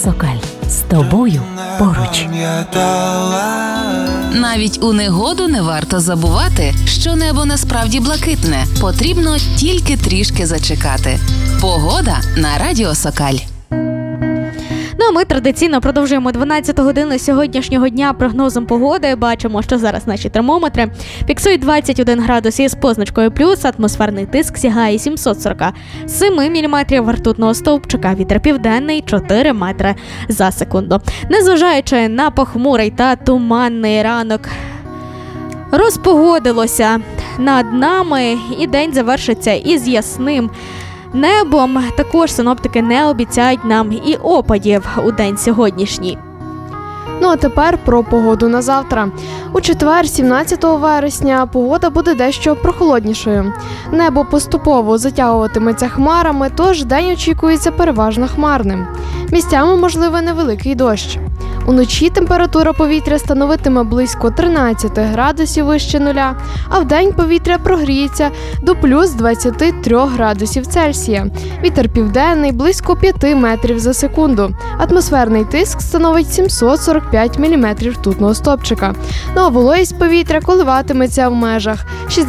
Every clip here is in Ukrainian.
Сокаль. З тобою поруч. Навіть у негоду не варто забувати, що небо насправді блакитне. Потрібно тільки трішки зачекати. Погода на Радіо Сокаль. Ну, а ми традиційно продовжуємо 12 годину сьогоднішнього дня прогнозом погоди. Бачимо, що зараз наші термометри фіксують 21 градус із позначкою плюс, атмосферний тиск сягає 747 міліметрів ртутного стовпчика, вітер південний 4 метри за секунду. Незважаючи на похмурий та туманний ранок, розпогодилося над нами, і день завершиться із ясним небом. Також синоптики не обіцяють нам і опадів у день сьогоднішній. Ну а тепер про погоду на завтра. У четвер, 17 вересня, погода буде дещо прохолоднішою. Небо поступово затягуватиметься хмарами, тож день очікується переважно хмарним. Місцями можливий невеликий дощ. Уночі температура повітря становитиме близько 13 градусів вище нуля, а вдень повітря прогріється до плюс 23 градусів Цельсія. Вітер південний близько 5 метрів за секунду. Атмосферний тиск становить 745 міліметрів ртутного стовпчика. Ну а вологість повітря коливатиметься в межах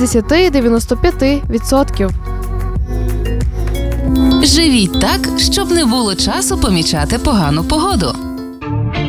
60-95%. Живіть так, щоб не було часу помічати погану погоду.